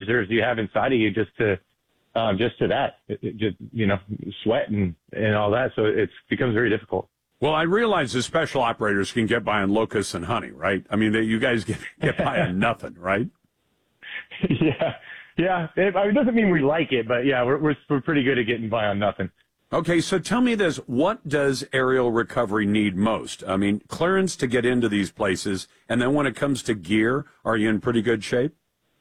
reserves you have inside of you just to that, just, sweat and all that. So it becomes very difficult. Well, I realize the special operators can get by on locusts and honey, right? I mean, you guys get by on nothing, right? Yeah. It doesn't mean we like it, but yeah, we're pretty good at getting by on nothing. Okay, so tell me this. What does aerial recovery need most? I mean, clearance to get into these places, and then when it comes to gear, are you in pretty good shape?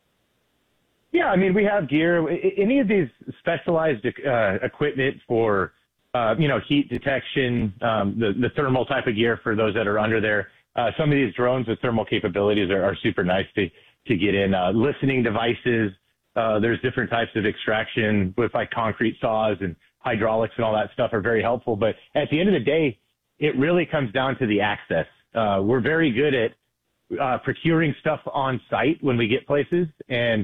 Yeah, I mean, we have gear. Any of these specialized equipment for, heat detection, the thermal type of gear for those that are under there. Some of these drones with thermal capabilities are super nice to get in. Listening devices, there's different types of extraction with like concrete saws and hydraulics and all that stuff are very helpful. But at the end of the day, it really comes down to the access. We're very good at procuring stuff on site when we get places and,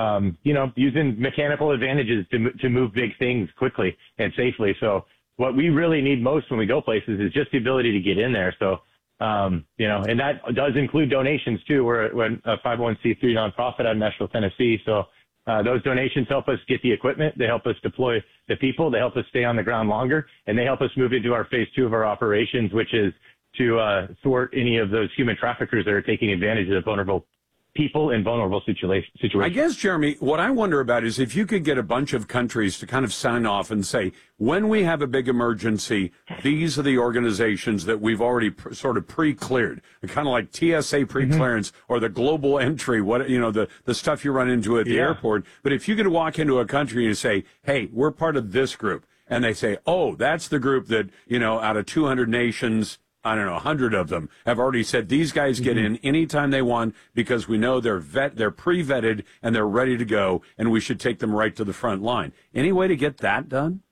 using mechanical advantages to move big things quickly and safely. So what we really need most when we go places is just the ability to get in there. So, and that does include donations too. We're a 501c3 nonprofit out of Nashville, Tennessee. So those donations help us get the equipment. They help us deploy the people. They help us stay on the ground longer, and they help us move into our phase 2 of our operations, which is to thwart any of those human traffickers that are taking advantage of vulnerable people in vulnerable situations. I guess, Jeremy, what I wonder about is if you could get a bunch of countries to kind of sign off and say, when we have a big emergency, these are the organizations that we've already sort of pre-cleared, kind of like TSA pre-clearance or the global entry, the stuff you run into at the airport. But if you could walk into a country and say, hey, we're part of this group, and they say, oh, that's the group that, out of 200 nations, 100 of them have already said these guys get in anytime they want because we know they're pre-vetted and they're ready to go, and we should take them right to the front line. Any way to get that done?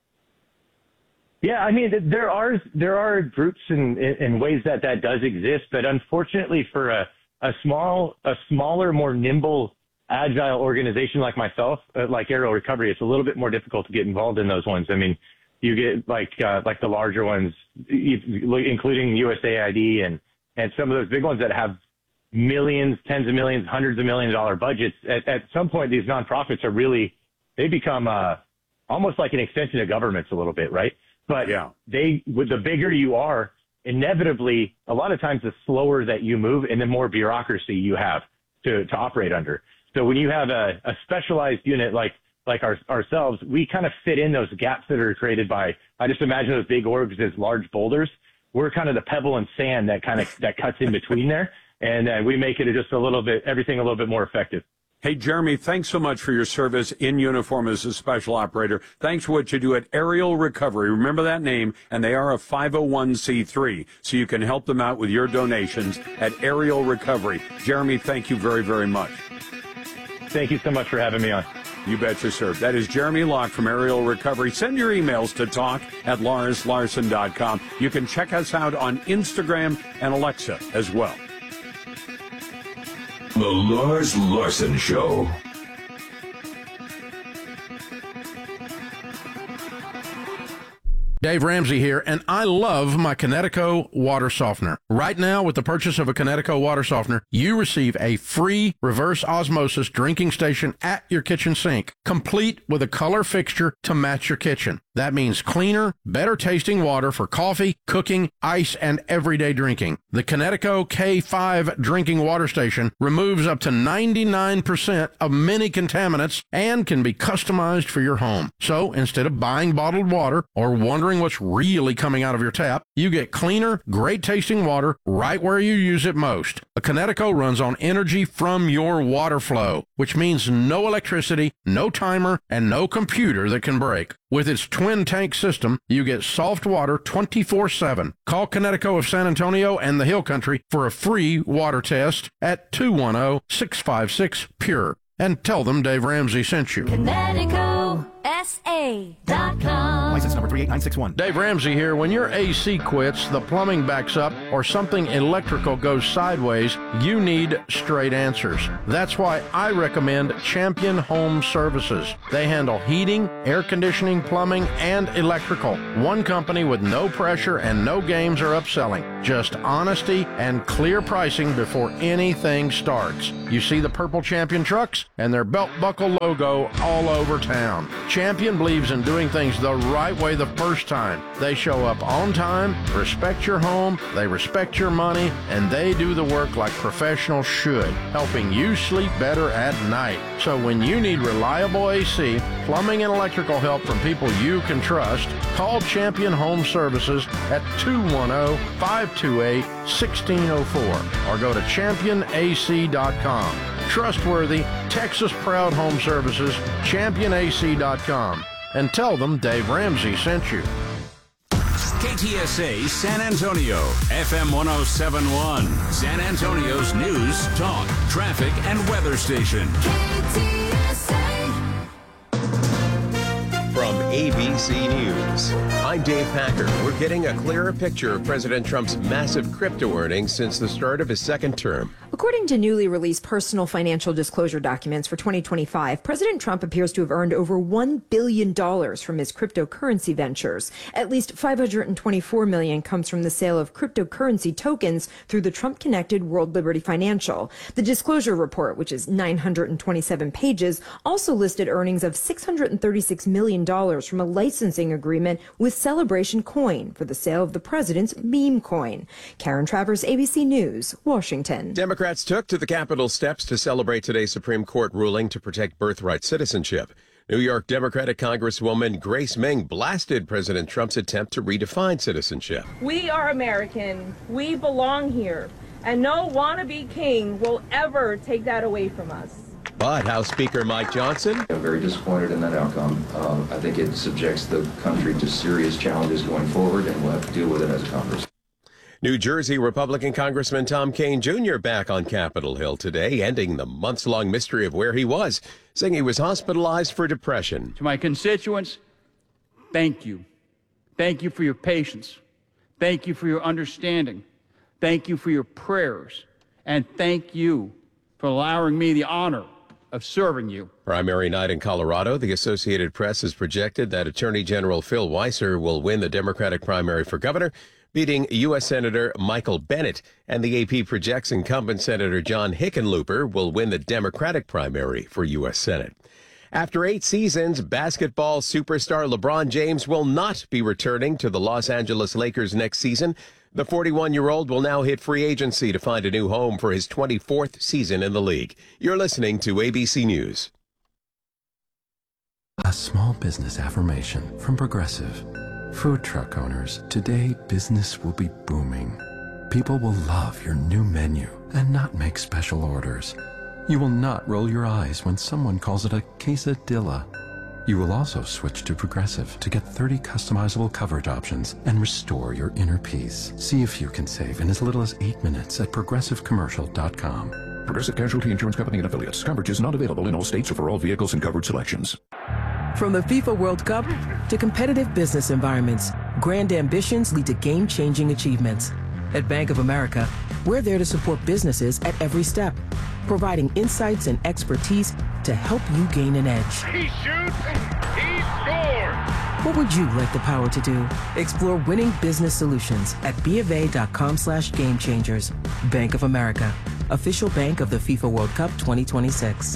Yeah, I mean, there are groups and ways that does exist, but unfortunately for a smaller, more nimble, agile organization like myself, like Aerial Recovery, it's a little bit more difficult to get involved in those ones. I mean, you get like the larger ones, including USAID and some of those big ones that have millions, tens of millions, hundreds of $millions budgets. At some point, these nonprofits they become almost like an extension of governments a little bit, right? But the bigger you are, inevitably, a lot of times the slower that you move and the more bureaucracy you have to operate under. So when you have a specialized unit like ourselves, we kind of fit in those gaps that are created by, I just imagine those big orgs as large boulders. We're kind of the pebble and sand that cuts in between there. And we make it everything a little bit more effective. Hey, Jeremy, thanks so much for your service in uniform as a special operator. Thanks for what you do at Aerial Recovery. Remember that name, and they are a 501c3, so you can help them out with your donations at Aerial Recovery. Jeremy, thank you very, very much. Thank you so much for having me on. You betcha, sir. That is Jeremy Locke from Aerial Recovery. Send your emails to talk@LarsLarson.com. You can check us out on Instagram and Alexa as well. The Lars Larson Show. Dave Ramsey here, and I love my Kinetico water softener. Right now, with the purchase of a Kinetico water softener, you receive a free reverse osmosis drinking station at your kitchen sink, complete with a color fixture to match your kitchen. That means cleaner, better tasting water for coffee, cooking, ice, and everyday drinking. The Kinetico K5 drinking water station removes up to 99% of many contaminants and can be customized for your home. So instead of buying bottled water or wondering what's really coming out of your tap, you get cleaner, great tasting water right where you use it most. A Kinetico runs on energy from your water flow, which means no electricity, no timer, and no computer that can break. With its twin tank system, you get soft water 24/7. Call Kinetico of San Antonio and the Hill Country for a free water test at 210-656-PURE and tell them Dave Ramsey sent you. Kinetico. License number 38961. Dave Ramsey here. When your AC quits, the plumbing backs up, or something electrical goes sideways, you need straight answers. That's why I recommend Champion Home Services. They handle heating, air conditioning, plumbing, and electrical. One company with no pressure and no games or upselling. Just honesty and clear pricing before anything starts. You see the purple Champion trucks and their belt buckle logo all over town. Champion believes in doing things the right way the first time. They show up on time, respect your home, they respect your money, and they do the work like professionals should, helping you sleep better at night. So when you need reliable AC, plumbing, and electrical help from people you can trust, call Champion Home Services at 210-528-1604 or go to championac.com. Trustworthy, Texas-proud home services, championac.com. And tell them Dave Ramsey sent you. KTSA San Antonio, FM 107.1, San Antonio's news, talk, traffic, and weather station. From ABC News, I'm Dave Packer. We're getting a clearer picture of President Trump's massive crypto earnings since the start of his second term. According to newly released personal financial disclosure documents for 2025, President Trump appears to have earned over $1 billion from his cryptocurrency ventures. At least $524 million comes from the sale of cryptocurrency tokens through the Trump-connected World Liberty Financial. The disclosure report, which is 927 pages, also listed earnings of $636 million from a licensing agreement with Celebration Coin for the sale of the president's meme coin. Karen Travers, ABC News, Washington. Democrats took to the Capitol steps to celebrate today's Supreme Court ruling to protect birthright citizenship. New York Democratic Congresswoman Grace Meng blasted President Trump's attempt to redefine citizenship. We are American. We belong here. And no wannabe king will ever take that away from us. But House Speaker Mike Johnson, I'm very disappointed in that outcome. I think it subjects the country to serious challenges going forward, and we'll have to deal with it as a Congress. New Jersey Republican Congressman Tom Kean Jr. back on Capitol Hill today, ending the months-long mystery of where he was, saying he was hospitalized for depression. To my constituents, thank you. Thank you for your patience. Thank you for your understanding. Thank you for your prayers. And thank you for allowing me the honor of serving you. Primary night in Colorado, the Associated Press has projected that Attorney General Phil Weiser will win the Democratic primary for governor, beating U.S. Senator Michael Bennet, and the AP projects incumbent Senator John Hickenlooper will win the Democratic primary for U.S. Senate. After 8 seasons, basketball superstar LeBron James will not be returning to the Los Angeles Lakers next season. The 41-year-old will now hit free agency to find a new home for his 24th season in the league. You're listening to ABC News. A small business affirmation from Progressive. Food truck owners, today business will be booming. People will love your new menu and not make special orders. You will not roll your eyes when someone calls it a quesadilla. You will also switch to Progressive to get 30 customizable coverage options and restore your inner peace. See if you can save in as little as 8 minutes at progressivecommercial.com. Progressive Casualty Insurance Company and Affiliates. Coverage is not available in all states or for all vehicles and coverage selections. From the FIFA World Cup to competitive business environments, grand ambitions lead to game-changing achievements. At Bank of America, we're there to support businesses at every step, providing insights and expertise to help you gain an edge. He shoots, he scores! What would you like the power to do? Explore winning business solutions at BofA.com/gamechangers. Bank of America, official bank of the FIFA World Cup 2026.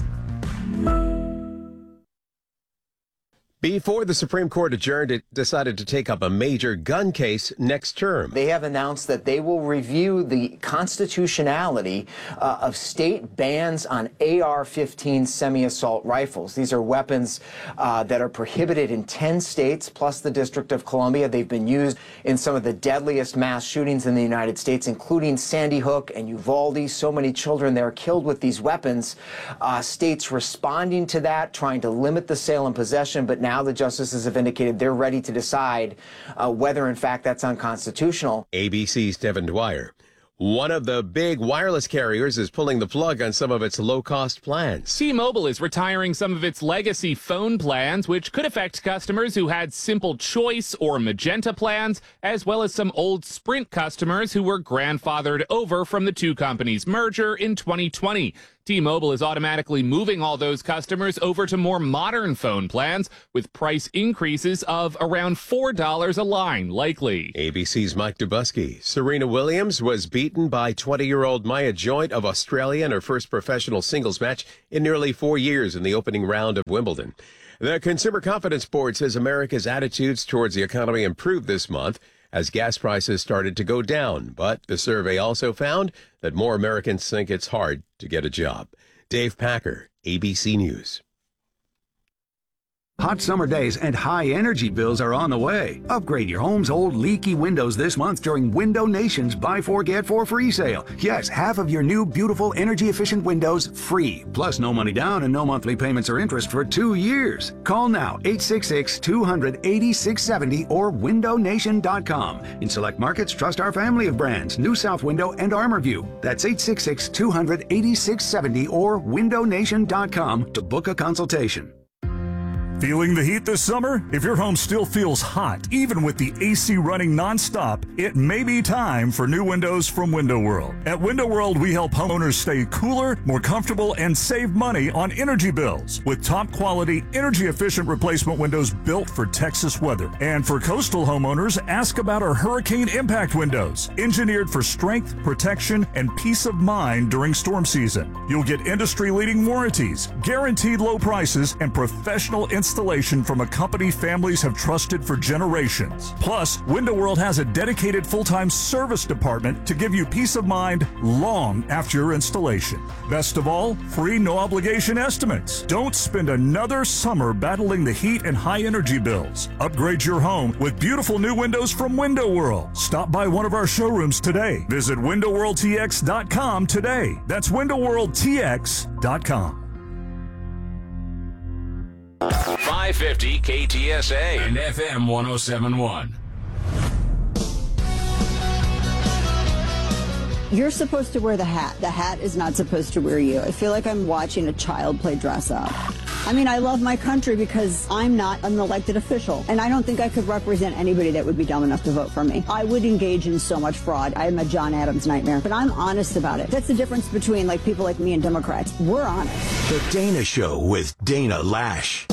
Before the Supreme Court adjourned, it decided to take up a major gun case next term. They have announced that they will review the constitutionality of state bans on AR-15 semi-assault rifles. These are weapons that are prohibited in 10 states, plus the District of Columbia. They've been used in some of the deadliest mass shootings in the United States, including Sandy Hook and Uvalde. So many children there killed with these weapons. States responding to that, trying to limit the sale and possession, but now the justices have indicated they're ready to decide whether, in fact, that's unconstitutional. ABC's Devin Dwyer. One of the big wireless carriers is pulling the plug on some of its low-cost plans. T-Mobile is retiring some of its legacy phone plans, which could affect customers who had Simple Choice or Magenta plans, as well as some old Sprint customers who were grandfathered over from the two companies' merger in 2020. T-Mobile is automatically moving all those customers over to more modern phone plans with price increases of around $4 a line, likely. ABC's Mike Dubusky. Serena Williams was beaten by 20-year-old Maya Joint of Australia in her first professional singles match in nearly 4 years in the opening round of Wimbledon. The Consumer Confidence Board says America's attitudes towards the economy improved this month as gas prices started to go down. But the survey also found that more Americans think it's hard to get a job. Dave Packer, ABC News. Hot summer days and high energy bills are on the way. Upgrade your home's old leaky windows this month during Window Nation's Buy 4 Get 4 free sale. Yes, half of your new beautiful energy efficient windows free. Plus no money down and no monthly payments or interest for 2 years. Call now 866-200-8670 or windownation.com. In select markets, trust our family of brands, New South Window and ArmorView. That's 866-200-8670 or windownation.com to book a consultation. Feeling the heat this summer? If your home still feels hot, even with the AC running nonstop, it may be time for new windows from Window World. At Window World, we help homeowners stay cooler, more comfortable, and save money on energy bills with top quality, energy efficient replacement windows built for Texas weather. And for coastal homeowners, ask about our hurricane impact windows, engineered for strength, protection, and peace of mind during storm season. You'll get industry leading warranties, guaranteed low prices, and professional installation from a company families have trusted for generations. Plus, Window World has a dedicated full-time service department to give you peace of mind long after your installation. Best of all, free no-obligation estimates. Don't spend another summer battling the heat and high energy bills. Upgrade your home with beautiful new windows from Window World. Stop by one of our showrooms today. Visit WindowWorldTX.com today. That's WindowWorldTX.com. 550 KTSA and FM 1071. You're supposed to wear the hat. The hat is not supposed to wear you. I feel like I'm watching a child play dress up. I mean, I love my country because I'm not an elected official, and I don't think I could represent anybody that would be dumb enough to vote for me. I would engage in so much fraud. I am a John Adams nightmare, but I'm honest about it. That's the difference between like people like me and Democrats. We're honest. The Dana Show with Dana Lash.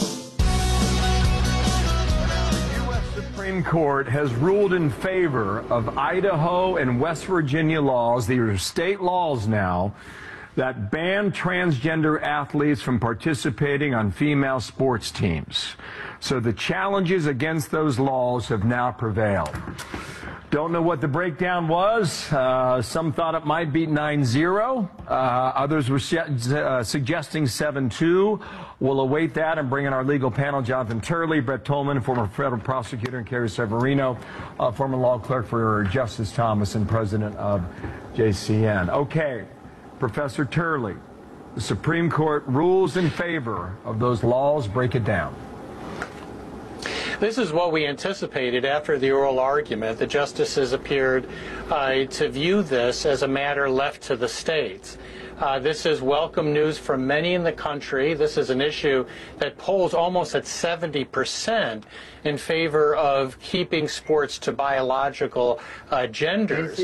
Supreme Court has ruled in favor of Idaho and West Virginia laws, these are state laws now, that ban transgender athletes from participating on female sports teams. So the challenges against those laws have now prevailed. Don't know what the breakdown was. Some thought it might be 9-0. Others were suggesting 7-2. We'll await that and bring in our legal panel, Jonathan Turley, Brett Tolman, former federal prosecutor, and Carrie Severino, former law clerk for Justice Thomas and president of JCN. Okay, Professor Turley, the Supreme Court rules in favor of those laws. Break it down. This is what we anticipated after the oral argument. The justices appeared to view this as a matter left to the states. This is welcome news for many in the country. This is an issue that polls almost at 70% in favor of keeping sports to biological genders.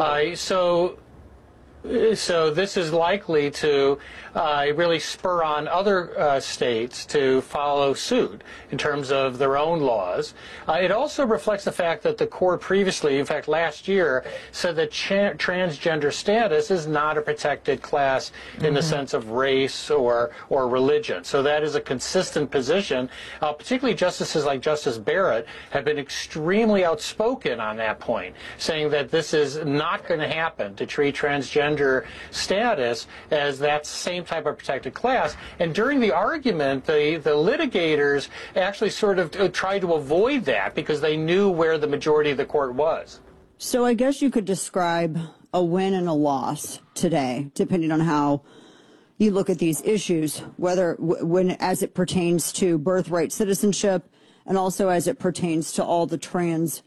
So this is likely to really spur on other states to follow suit in terms of their own laws. It also reflects the fact that the court previously, in fact last year, said that transgender status is not a protected class in the sense of race or religion. So that is a consistent position. Particularly justices like Justice Barrett have been extremely outspoken on that point, saying that this is not going to happen, to treat transgender status as that same type of protected class. And during the argument, the litigators actually sort of tried to avoid that because they knew where the majority of the court was. So I guess you could describe a win and a loss today, depending on how you look at these issues, whether as it pertains to birthright citizenship and also as it pertains to all the trans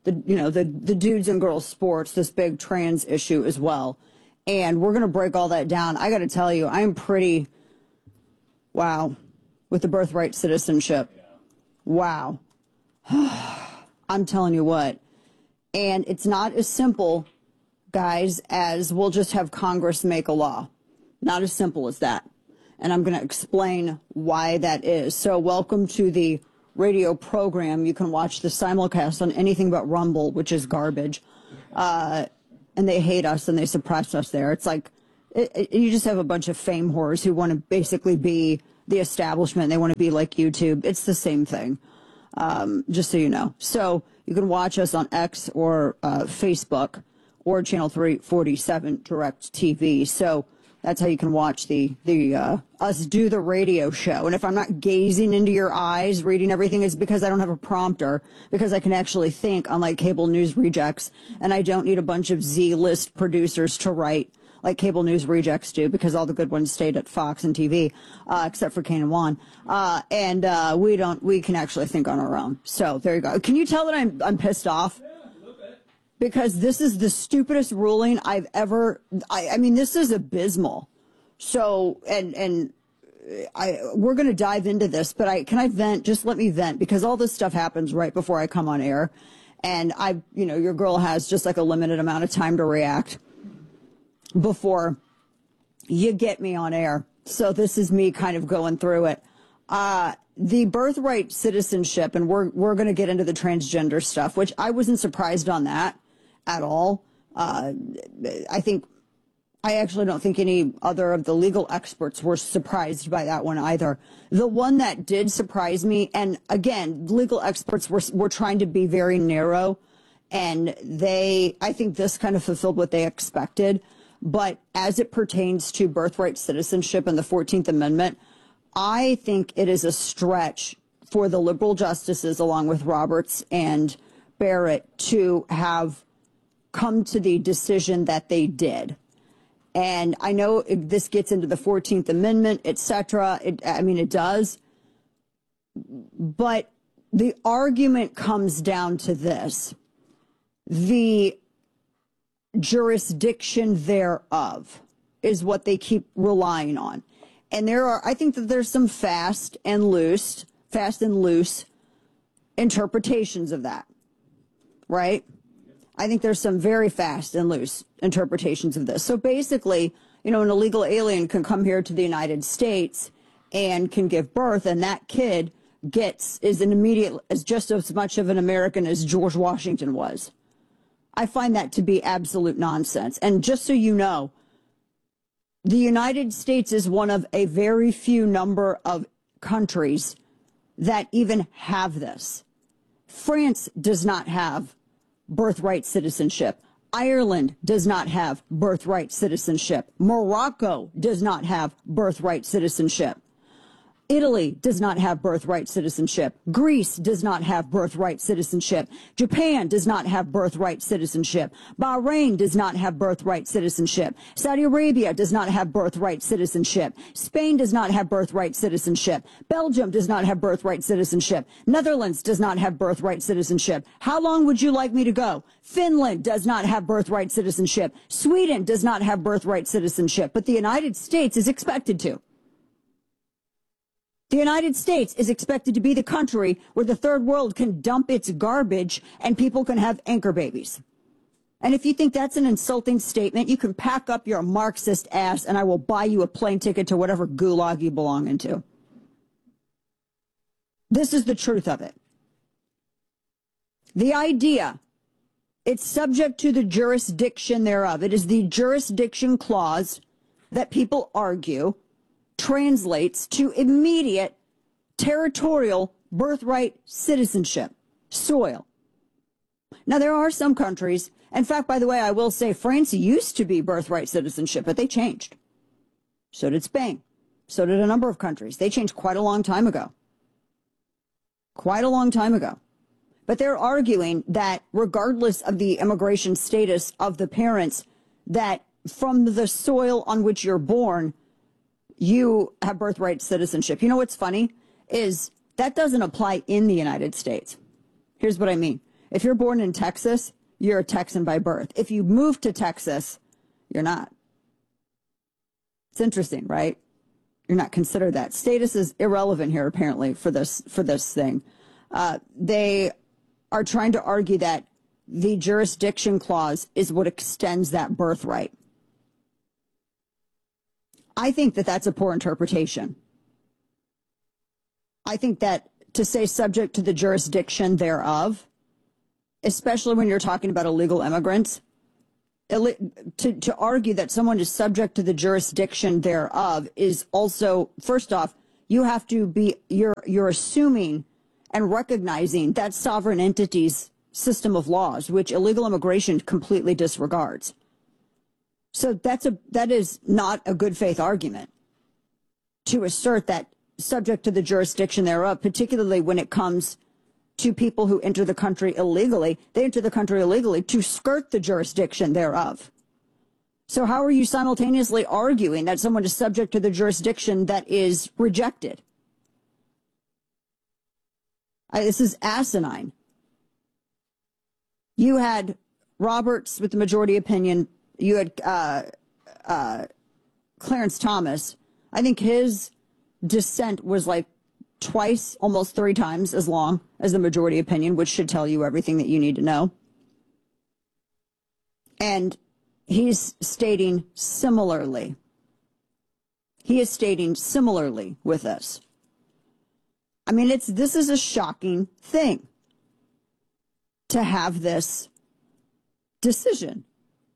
the dudes and girls sports, this big trans issue as well. And we're going to break all that down. I got to tell you, I'm pretty, wow, with the birthright citizenship. Wow. I'm telling you what. And it's not as simple, guys, as we'll just have Congress make a law. Not as simple as that. And I'm going to explain why that is. So welcome to the radio program. You can watch the simulcast on anything but Rumble, which is garbage. And they hate us and they suppress us there. It's like you just have a bunch of fame whores who want to basically be the establishment. They want to be like YouTube. It's the same thing, just so you know. So you can watch us on X or Facebook or Channel 347 Direct TV. So that's how you can watch us do the radio show. And if I'm not gazing into your eyes, reading everything, it's because I don't have a prompter, because I can actually think, unlike Cable News Rejects, and I don't need a bunch of Z-list producers to write like Cable News Rejects do, because all the good ones stayed at Fox and TV, except for Kane and Juan. We can actually think on our own. So there you go. Can you tell that I'm pissed off? Because this is the stupidest ruling I've ever, I mean, this is abysmal. So, we're going to dive into this, but can I vent? Just let me vent, because all this stuff happens right before I come on air. And your girl has just like a limited amount of time to react before you get me on air. So this is me kind of going through it. The birthright citizenship, and we're going to get into the transgender stuff, which I wasn't surprised on that at all. I actually don't think any other of the legal experts were surprised by that one either. The one that did surprise me, and again, legal experts were trying to be very narrow, and I think this kind of fulfilled what they expected. But as it pertains to birthright citizenship and the 14th Amendment, I think it is a stretch for the liberal justices, along with Roberts and Barrett, to have come to the decision that they did. And I know this gets into the 14th Amendment, etc. It does. But the argument comes down to this: the jurisdiction thereof is what they keep relying on. And I think that there's some fast and loose interpretations of that, right? I think there's some very fast and loose interpretations of this. So basically, an illegal alien can come here to the United States and can give birth, and that kid is just as much of an American as George Washington was. I find that to be absolute nonsense. And just so you know, the United States is one of a very few number of countries that even have this. France does not have birthright citizenship. Ireland does not have birthright citizenship. Morocco does not have birthright citizenship. Italy does not have birthright citizenship. Greece does not have birthright citizenship. Japan does not have birthright citizenship. Bahrain does not have birthright citizenship. Saudi Arabia does not have birthright citizenship. Spain does not have birthright citizenship. Belgium does not have birthright citizenship. Netherlands does not have birthright citizenship. How long would you like me to go? Finland does not have birthright citizenship. Sweden does not have birthright citizenship, but the United States is expected to. The United States is expected to be the country where the third world can dump its garbage and people can have anchor babies. And if you think that's an insulting statement, you can pack up your Marxist ass and I will buy you a plane ticket to whatever gulag you belong into. This is the truth of it. The idea, it's subject to the jurisdiction thereof. It is the jurisdiction clause that people argue translates to immediate territorial birthright citizenship, soil. Now, there are some countries, in fact, by the way, I will say France used to be birthright citizenship, but they changed. So did Spain. So did a number of countries. They changed quite a long time ago. Quite a long time ago. But they're arguing that regardless of the immigration status of the parents, that from the soil on which you're born, you have birthright citizenship. You know what's funny is that doesn't apply in the United States. Here's what I mean. If you're born in Texas, you're a Texan by birth. If you move to Texas, you're not. It's interesting, right? You're not considered that. Status is irrelevant here, apparently, for this thing. They are trying to argue that the jurisdiction clause is what extends that birthright. I think that that's a poor interpretation. I think that to say subject to the jurisdiction thereof, especially when you're talking about illegal immigrants, to argue that someone is subject to the jurisdiction thereof is also, first off, you have to be, you're assuming and recognizing that sovereign entity's system of laws, which illegal immigration completely disregards. So that is not a good faith argument to assert that subject to the jurisdiction thereof, particularly when it comes to people who enter the country illegally. They enter the country illegally to skirt the jurisdiction thereof. So how are you simultaneously arguing that someone is subject to the jurisdiction that is rejected? This is asinine. You had Roberts with the majority opinion. You had Clarence Thomas. I think his dissent was like twice, almost 3 times as long as the majority opinion, which should tell you everything that you need to know. And he's stating similarly. He is stating similarly with this. I mean, this is a shocking thing to have this decision.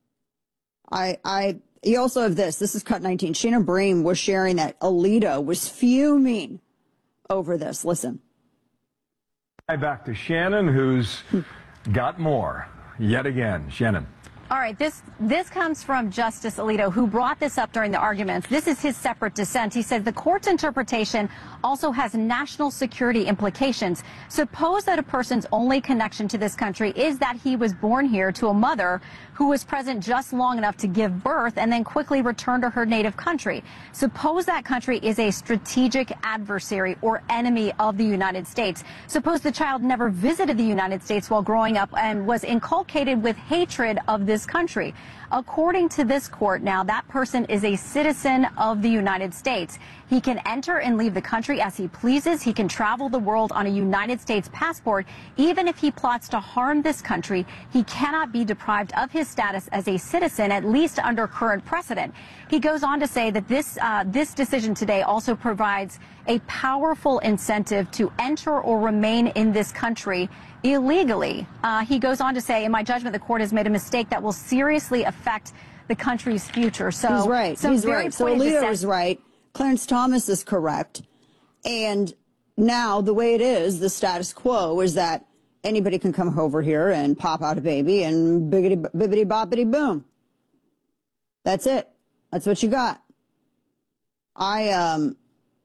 You also have this. This is Cut 19. Shannon Bream was sharing that Alito was fuming over this. Listen. Back to Shannon, who's got more yet again. Shannon. All right, this comes from Justice Alito, who brought this up during the arguments. This is his separate dissent. He said the court's interpretation also has national security implications. Suppose that a person's only connection to this country is that he was born here to a mother who was present just long enough to give birth and then quickly return to her native country. Suppose that country is a strategic adversary or enemy of the United States. Suppose the child never visited the United States while growing up and was inculcated with hatred of this country. According to this court now, that person is a citizen of the United States. He can enter and leave the country as he pleases. He can travel the world on a United States passport. Even if he plots to harm this country, he cannot be deprived of his status as a citizen, at least under current precedent. He goes on to say that this decision today also provides a powerful incentive to enter or remain in this country illegally. He goes on to say, in my judgment, the court has made a mistake that will seriously affect the country's future. So he's right. He's right. So Alito is right. Clarence Thomas is correct. And now the way it is, the status quo is that anybody can come over here and pop out a baby and biggity boppity boom. That's it. That's what you got. I'm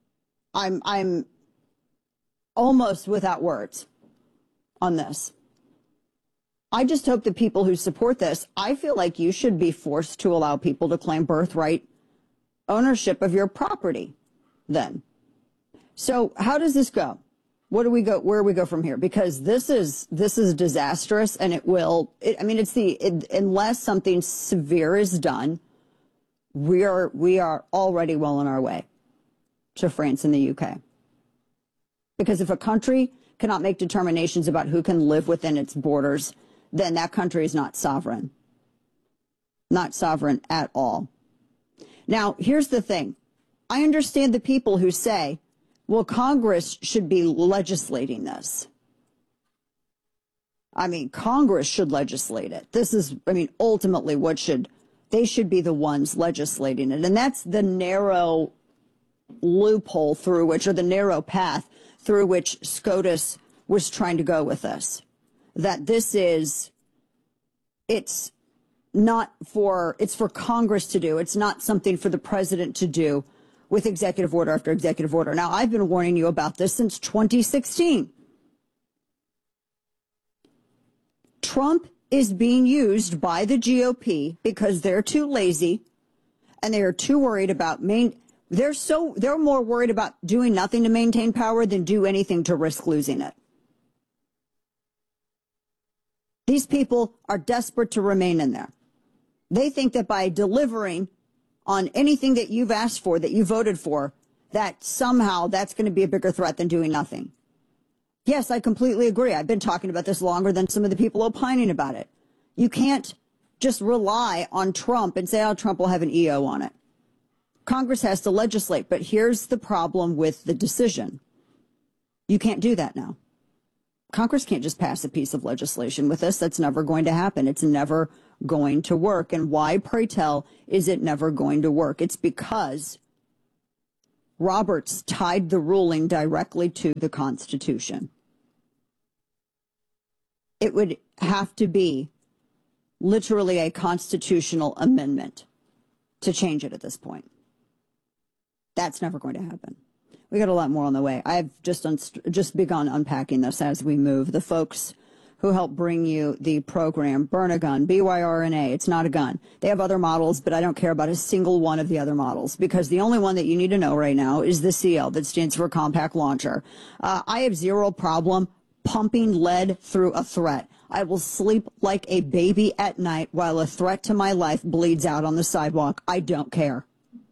almost without words on this. I just hope that people who support this, I feel like you should be forced to allow people to claim birthright ownership of your property then. So how does this go? Where do we go from here? Because this is disastrous, and unless something severe is done, we are already well on our way to France and the UK. Because if a country cannot make determinations about who can live within its borders, then that country is not sovereign. Not sovereign at all. Now, here's the thing. I understand the people who say, well, Congress should be legislating this. I mean, Congress should legislate it. Ultimately they should be the ones legislating it. And that's the narrow loophole through which, or the narrow path through which SCOTUS was trying to go with this. That it's for Congress to do. It's not something for the president to do with executive order after executive order. Now, I've been warning you about this since 2016. Trump is being used by the GOP because they're too lazy and they are too worried about they're more worried about doing nothing to maintain power than do anything to risk losing it. These people are desperate to remain in there. They think that by delivering on anything that you've asked for, that you voted for, that somehow that's going to be a bigger threat than doing nothing. Yes, I completely agree. I've been talking about this longer than some of the people opining about it. You can't just rely on Trump and say, oh, Trump will have an EO on it. Congress has to legislate, but here's the problem with the decision. You can't do that now. Congress can't just pass a piece of legislation with us. That's never going to happen. It's never going to work. And why, pray tell, is it never going to work? It's because Roberts tied the ruling directly to the Constitution. It would have to be literally a constitutional amendment to change it at this point. That's never going to happen. We got a lot more on the way. I've just begun unpacking this as we move. The folks who help bring you the program, Burn a Gun, BYRNA, it's not a gun. They have other models, but I don't care about a single one of the other models because the only one that you need to know right now is the CL, that stands for Compact Launcher. I have zero problem pumping lead through a threat. I will sleep like a baby at night while a threat to my life bleeds out on the sidewalk. I don't care.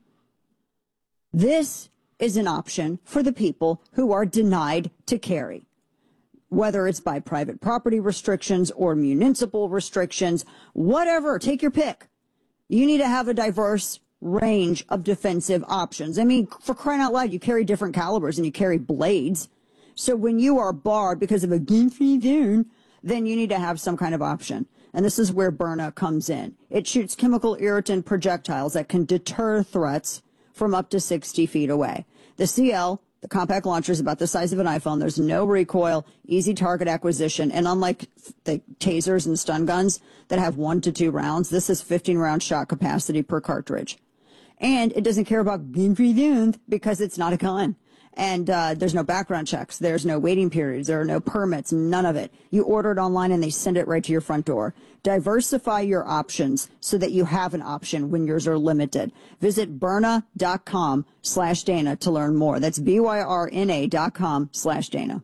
This is an option for the people who are denied to carry, whether it's by private property restrictions or municipal restrictions, whatever, take your pick. You need to have a diverse range of defensive options. I mean, for crying out loud, you carry different calibers and you carry blades. So when you are barred because of a gun-free zone, then you need to have some kind of option. And this is where Byrna comes in. It shoots chemical irritant projectiles that can deter threats from up to 60 feet away. The CL, the compact launcher, is about the size of an iPhone. There's no recoil, easy target acquisition. And unlike the tasers and stun guns that have 1 to 2 rounds, this is 15-round shot capacity per cartridge. And it doesn't care about gun-free zones because it's not a gun. And there's no background checks. There's no waiting periods. There are no permits, none of it. You order it online and they send it right to your front door. Diversify your options so that you have an option when yours are limited. Visit Byrna.com/Dana to learn more. That's BYRNA.com/Dana.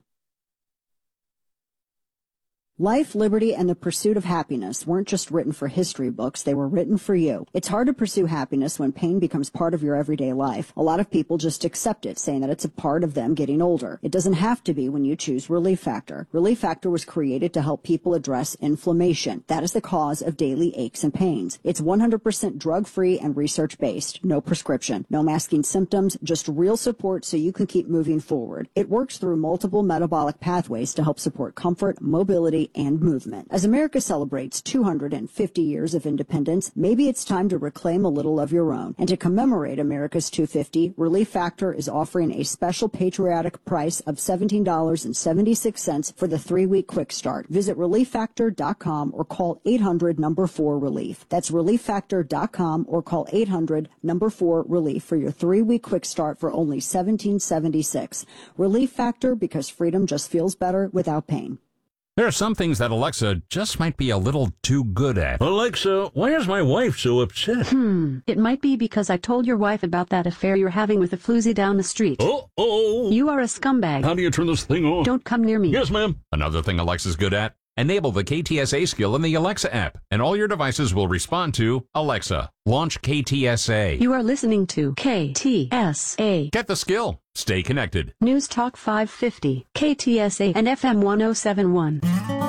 Life, liberty, and the pursuit of happiness weren't just written for history books, they were written for you. It's hard to pursue happiness when pain becomes part of your everyday life. A lot of people just accept it, saying that it's a part of them getting older. It doesn't have to be when you choose Relief Factor. Relief Factor was created to help people address inflammation. That is the cause of daily aches and pains. It's 100% drug-free and research-based. No prescription, no masking symptoms, just real support so you can keep moving forward. It works through multiple metabolic pathways to help support comfort, mobility, and movement. As America celebrates 250 years of independence, maybe it's time to reclaim a little of your own. And to commemorate America's 250, Relief Factor is offering a special patriotic price of $17.76 for the 3-week quick start. Visit ReliefFactor.com or call 800-4RELIEF. That's ReliefFactor.com or call 800-4RELIEF for your 3-week quick start for only $17.76. Relief Factor, because freedom just feels better without pain. There are some things that Alexa just might be a little too good at. Alexa, why is my wife so upset? It might be because I told your wife about that affair you're having with a floozy down the street. Uh-oh. You are a scumbag. How do you turn this thing on? Don't come near me. Yes, ma'am. Another thing Alexa's good at? Enable the KTSA skill in the Alexa app, and all your devices will respond to Alexa. Launch KTSA. You are listening to KTSA. Get the skill. Stay connected. News Talk 550, KTSA, and FM 1071.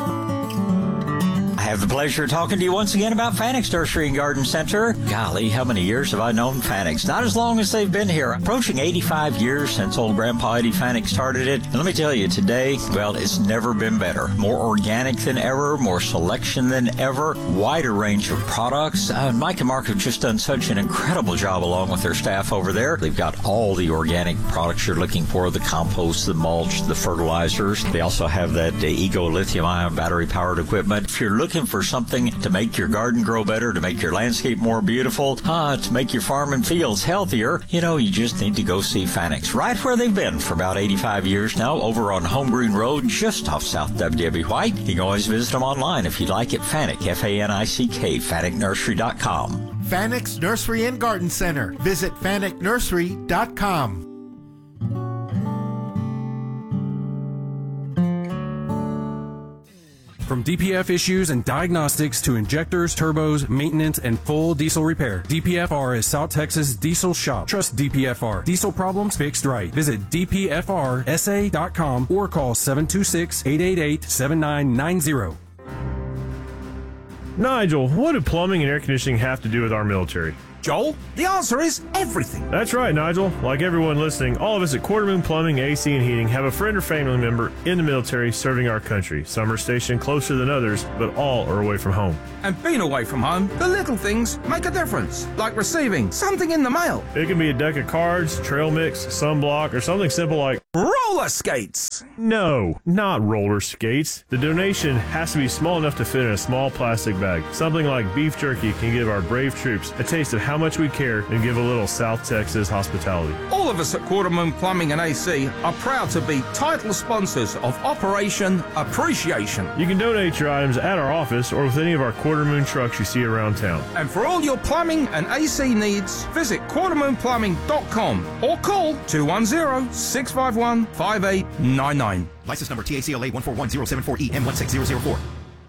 I have the pleasure of talking to you once again about Fanix Nursery and Garden Center. Golly, how many years have I known Fanix? Not as long as they've been here. Approaching 85 years since old Grandpa Eddie Fanix started it. And let me tell you, today, well, it's never been better. More organic than ever, more selection than ever, wider range of products. Mike and Mark have just done such an incredible job along with their staff over there. They've got all the organic products you're looking for, the compost, the mulch, the fertilizers. They also have that Ego lithium-ion battery-powered equipment. If you're looking for something to make your garden grow better, to make your landscape more beautiful, to make your farm and fields healthier, you know, you just need to go see Fanix. Right where they've been for about 85 years now, over on Home Green Road, just off South W.W. White. You can always visit them online if you'd like it. Fanick, F-A-N-I-C-K, FanickNursery.com. Fanix Nursery and Garden Center. Visit FanickNursery.com. From DPF issues and diagnostics to injectors, turbos, maintenance, and full diesel repair, DPFR is South Texas Diesel Shop. Trust DPFR. Diesel problems fixed right. Visit DPFRSA.com or call 726-888-7990. Nigel, what do plumbing and air conditioning have to do with our military? Joel, the answer is everything. That's right, Nigel. Like everyone listening, all of us at Quarter Moon Plumbing, AC, and Heating have a friend or family member in the military serving our country. Some are stationed closer than others, but all are away from home. And being away from home, the little things make a difference, like receiving something in the mail. It can be a deck of cards, trail mix, sunblock, or something simple like roller skates. No, not roller skates. The donation has to be small enough to fit in a small plastic bag. Something like beef jerky can give our brave troops a taste of how much we care and give a little South Texas hospitality. All of us at Quarter Moon Plumbing and AC are proud to be title sponsors of Operation Appreciation. You can donate your items at our office or with any of our Quarter Moon trucks you see around town. And for all your plumbing and AC needs, visit quartermoonplumbing.com or call 210-651-5899. License number TACLA 141074EM16004.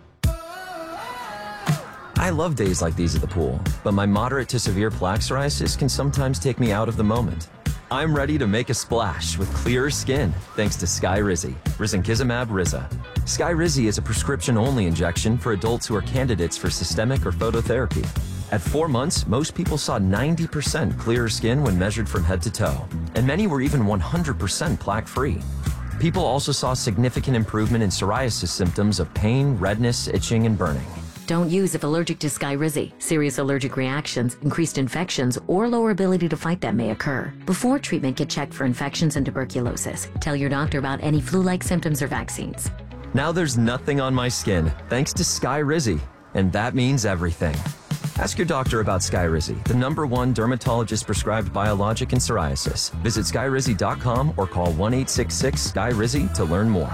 I love days like these at the pool, but my moderate to severe plaque psoriasis can sometimes take me out of the moment. I'm ready to make a splash with clearer skin thanks to Skyrizi, risankizumab Riza. Skyrizi is a prescription-only injection for adults who are candidates for systemic or phototherapy. At 4 months, most people saw 90% clearer skin when measured from head to toe, and many were even 100% plaque-free. People also saw significant improvement in psoriasis symptoms of pain, redness, itching, and burning. Don't use if allergic to Skyrizi. Serious allergic reactions, increased infections, or lower ability to fight them may occur. Before treatment, get checked for infections and tuberculosis. Tell your doctor about any flu-like symptoms or vaccines. Now there's nothing on my skin, thanks to Skyrizi, and that means everything. Ask your doctor about Skyrizi, the #1 dermatologist-prescribed biologic in psoriasis. Visit Skyrizi.com or call 1-866-SKYRIZI to learn more.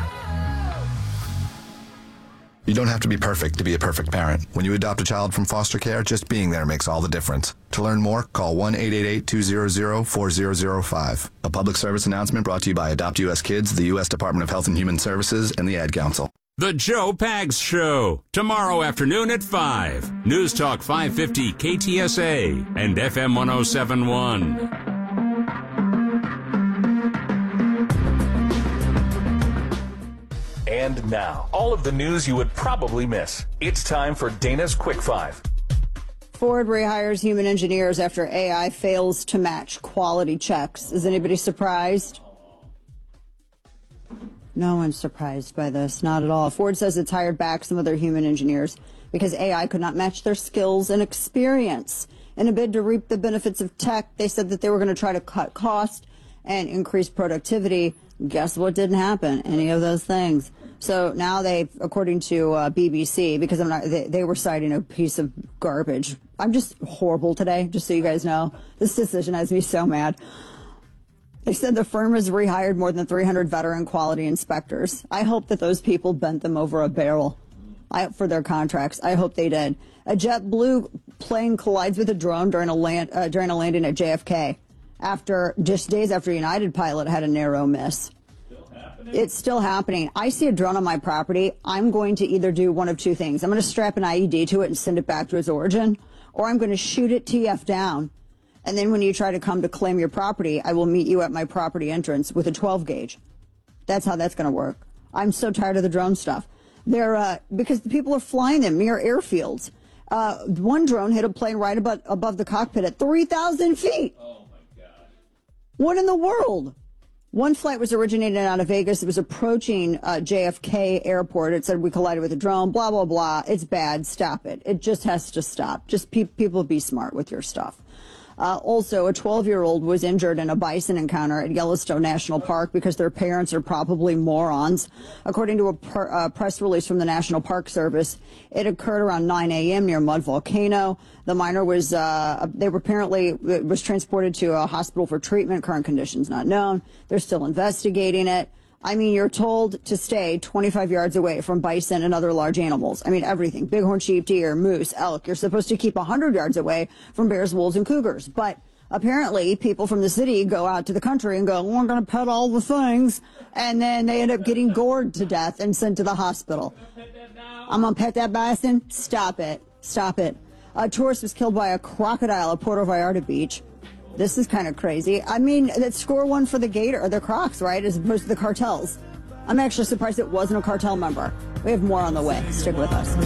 You don't have to be perfect to be a perfect parent. When you adopt a child from foster care, just being there makes all the difference. To learn more, call 1-888-200-4005. A public service announcement brought to you by Adopt U.S. Kids, the U.S. Department of Health and Human Services, and the Ad Council. The Joe Pags Show, tomorrow afternoon at 5. News Talk 550 KTSA and FM 1071. And now, all of the news you would probably miss. It's time for Dana's Quick 5. Ford rehires human engineers after AI fails to match quality checks. Is anybody surprised? No one's surprised by this, not at all. Ford says it's hired back some of their human engineers because AI could not match their skills and experience. In a bid to reap the benefits of tech, they said that they were going to try to cut cost and increase productivity. Guess what didn't happen? Any of those things. So now they, according to BBC, because they were citing a piece of garbage. I'm just horrible today, just so you guys know. This decision has me so mad. They said the firm has rehired more than 300 veteran quality inspectors. I hope that those people bent them over a barrel for their contracts. I hope they did. A JetBlue plane collides with a drone during a landing at JFK. Just days after United pilot had a narrow miss. It's still happening. I see a drone on my property. I'm going to either do one of two things. I'm going to strap an IED to it and send it back to its origin, or I'm going to shoot it TF down. And then when you try to come to claim your property, I will meet you at my property entrance with a 12 gauge. That's how that's going to work. I'm so tired of the drone stuff. Because the people are flying them near airfields. One drone hit a plane right above the cockpit at 3,000 feet. Oh, my God. What in the world? One flight was originated out of Vegas. It was approaching JFK airport. It said we collided with a drone, blah, blah, blah. It's bad. Stop it. It just has to stop. Just people be smart with your stuff. Also, a 12-year-old was injured in a bison encounter at Yellowstone National Park because their parents are probably morons. According to a press release from the National Park Service, it occurred around 9 a.m. near Mud Volcano. The minor was transported to a hospital for treatment. Current conditions not known. They're still investigating it. I mean, you're told to stay 25 yards away from bison and other large animals. I mean, everything. Bighorn sheep, deer, moose, elk. You're supposed to keep 100 yards away from bears, wolves, and cougars. But apparently, people from the city go out to the country and go, well, we're going to pet all the things. And then they end up getting gored to death and sent to the hospital. I'm gonna pet that bison? Stop it. Stop it. A tourist was killed by a crocodile at Puerto Vallarta Beach. This is kind of crazy. I mean, that's score one for the Gator, or the Crocs, right, as opposed to the cartels. I'm actually surprised it wasn't a cartel member. We have more on the way. Stick with us.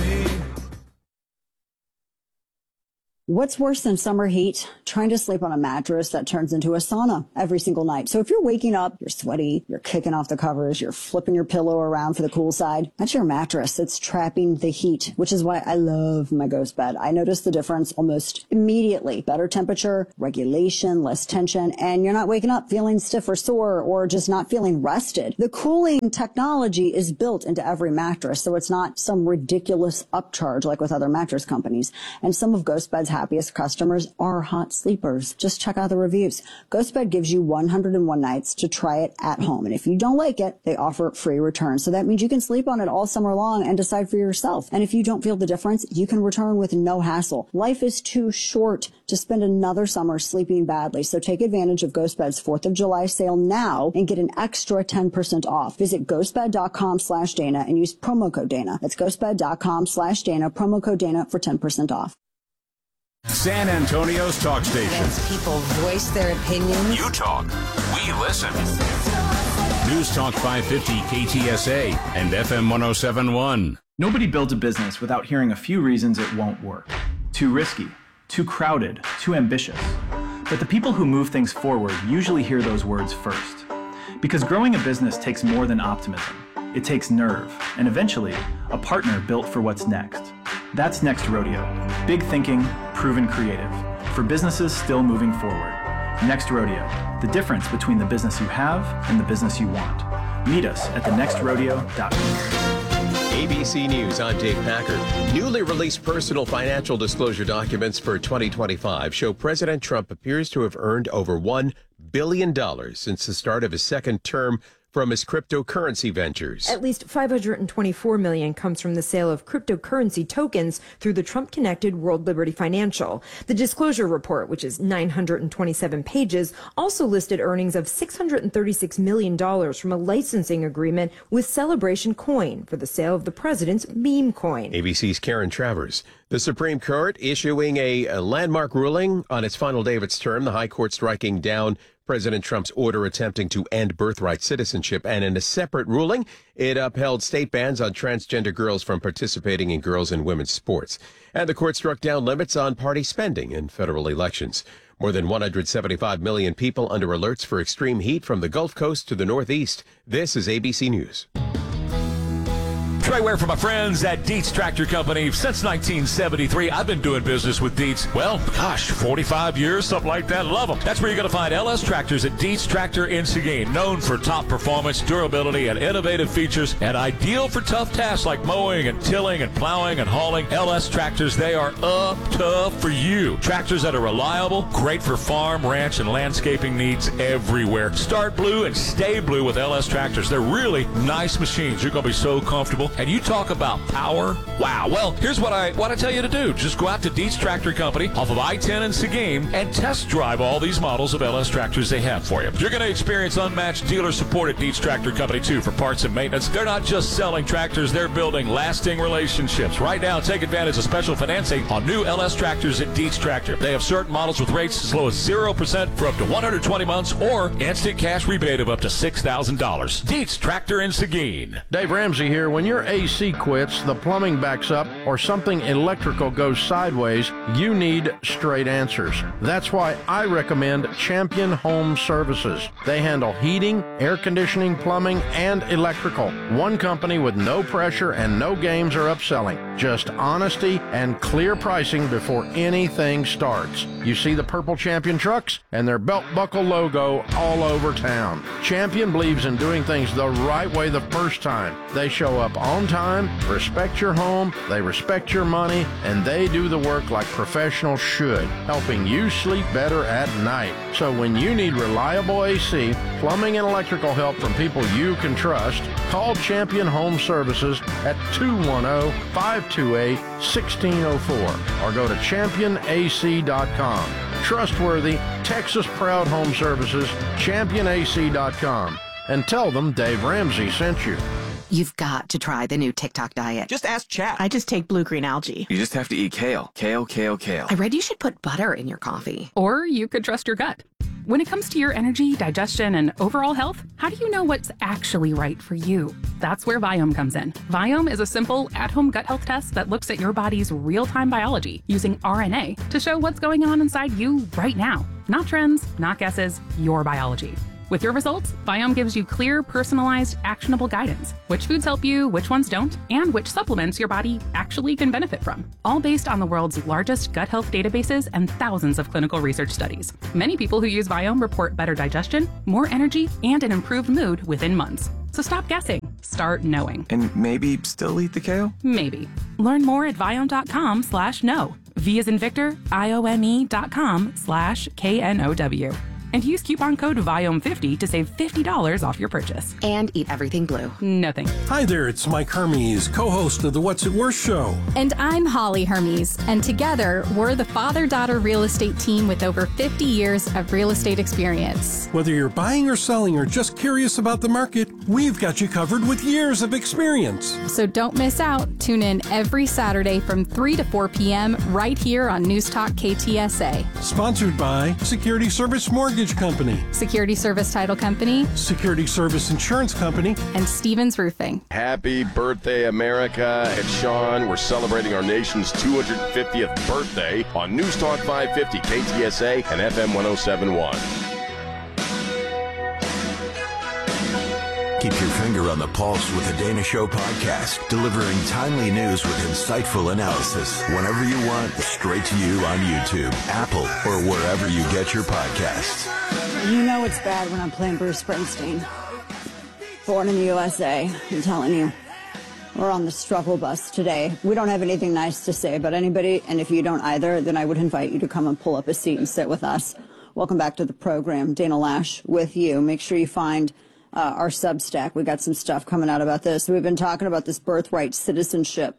What's worse than summer heat? Trying to sleep on a mattress that turns into a sauna every single night. So if you're waking up, you're sweaty, you're kicking off the covers, you're flipping your pillow around for the cool side, that's your mattress. It's trapping the heat, which is why I love my Ghost bed. I notice the difference almost immediately. Better temperature, regulation, less tension, and you're not waking up feeling stiff or sore or just not feeling rested. The cooling technology is built into every mattress, so it's not some ridiculous upcharge like with other mattress companies. And some of Ghost Bed's happiest customers are hot sleepers. Just check out the reviews. GhostBed gives you 101 nights to try it at home. And if you don't like it, they offer free returns. So that means you can sleep on it all summer long and decide for yourself. And if you don't feel the difference, you can return with no hassle. Life is too short to spend another summer sleeping badly. So take advantage of GhostBed's 4th of July sale now and get an extra 10% off. Visit ghostbed.com/Dana and use promo code Dana. That's ghostbed.com/Dana, promo code Dana for 10% off. San Antonio's talk station. Lets people voice their opinions. You talk, we listen. News Talk 550 KTSA and FM 1071. Nobody builds a business without hearing a few reasons it won't work. Too risky, too crowded, too ambitious. But the people who move things forward usually hear those words first. Because growing a business takes more than optimism. It takes nerve, and eventually, a partner built for what's next. That's Next Rodeo. Big thinking, proven creative. For businesses still moving forward. Next Rodeo. The difference between the business you have and the business you want. Meet us at thenextrodeo.com. ABC News, I'm Dave Packard. Newly released personal financial disclosure documents for 2025 show President Trump appears to have earned over $1 billion since the start of his second term from his cryptocurrency ventures. At least $524 million comes from the sale of cryptocurrency tokens through the Trump-connected World Liberty Financial. The disclosure report, which is 927 pages, also listed earnings of $636 million from a licensing agreement with Celebration Coin for the sale of the president's meme coin. ABC's Karen Travers. The Supreme Court issuing a landmark ruling on its final day of its term, the High Court striking down President Trump's order attempting to end birthright citizenship. And in a separate ruling, it upheld state bans on transgender girls from participating in girls' and women's sports. And the court struck down limits on party spending in federal elections. More than 175 million people under alerts for extreme heat from the Gulf Coast to the Northeast. This is ABC News. Trey Ware for my friends at Dietz Tractor Company. Since 1973, I've been doing business with Dietz. Well, 45 years, something like that. Love them. That's where you're going to find LS Tractors at Dietz Tractor in Seguin. Known for top performance, durability, and innovative features, and ideal for tough tasks like mowing and tilling and plowing and hauling. LS Tractors, they are up tough for you. Tractors that are reliable, great for farm, ranch, and landscaping needs everywhere. Start blue and stay blue with LS Tractors. They're really nice machines. You're going to be so comfortable. And you talk about power. Wow. Well, here's what I tell you to do. Just go out to Dietz Tractor Company off of I-10 in Seguin and test drive all these models of LS tractors they have for you. You're going to experience unmatched dealer support at Dietz Tractor Company, too, for parts and maintenance. They're not just selling tractors. They're building lasting relationships. Right now, take advantage of special financing on new LS tractors at Dietz Tractor. They have certain models with rates as low as 0% for up to 120 months or instant cash rebate of up to $6,000. Dietz Tractor in Seguin. Dave Ramsey here. When your AC quits, the plumbing backs up, or something electrical goes sideways, you need straight answers. That's why I recommend Champion Home Services. They handle heating, air conditioning, plumbing, and electrical. One company with no pressure and no games or upselling. Just honesty and clear pricing before anything starts. You see the purple Champion trucks and their belt buckle logo all over town. Champion believes in doing things the right way the first time. They show up on time, respect your home, they respect your money, and they do the work like professionals should, helping you sleep better at night. So when you need reliable AC, plumbing, and electrical help from people you can trust, call Champion Home Services at 210-528-1604 or go to championac.com. Trustworthy, Texas-proud home services, championac.com. And tell them Dave Ramsey sent you. You've got to try the new TikTok diet. Just ask Chat. I just take blue-green algae. You just have to eat kale. Kale, kale, kale. I read you should put butter in your coffee. Or you could trust your gut. When it comes to your energy, digestion, and overall health, how do you know what's actually right for you? That's where Viome comes in. Viome is a simple, at-home gut health test that looks at your body's real-time biology using RNA to show what's going on inside you right now. Not trends, not guesses, your biology. With your results, Viome gives you clear, personalized, actionable guidance. Which foods help you, which ones don't, and which supplements your body actually can benefit from. All based on the world's largest gut health databases and thousands of clinical research studies. Many people who use Viome report better digestion, more energy, and an improved mood within months. So stop guessing. Start knowing. And maybe still eat the kale? Maybe. Learn more at viome.com/know. V as in Victor, IOME.com/KNOW. And use coupon code VIOME50 to save $50 off your purchase. And eat everything blue. No thanks. Hi there, it's Mike Hermes, co-host of the What's It Worth show. And I'm Holly Hermes, and together we're the father-daughter real estate team with over 50 years of real estate experience. Whether you're buying or selling or just curious about the market, we've got you covered with years of experience. So don't miss out. Tune in every Saturday from 3 to 4 p.m. right here on News Talk KTSA. Sponsored by Security Service Mortgage Company, Security Service Title Company, Security Service Insurance Company, and Stevens Roofing. Happy birthday, America. It's Sean. We're celebrating our nation's 250th birthday on News Talk 550, KTSA, and FM 107.1. Keep your finger on the pulse with the Dana Show podcast, delivering timely news with insightful analysis whenever you want, straight to you on YouTube, Apple, or wherever you get your podcasts. You know it's bad when I'm playing Bruce Springsteen. Born in the USA, I'm telling you. We're on the struggle bus today. We don't have anything nice to say about anybody, and if you don't either, then I would invite you to come and pull up a seat and sit with us. Welcome back to the program. Dana Loesch with you. Make sure you find our Substack. We got some stuff coming out about this. We've been talking about this birthright citizenship